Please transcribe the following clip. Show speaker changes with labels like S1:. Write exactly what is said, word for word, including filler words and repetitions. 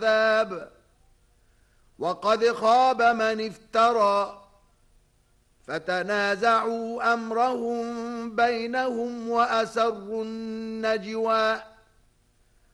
S1: العذاب وقد خاب من افترى فتنازعوا أمرهم بينهم وأسروا النجوى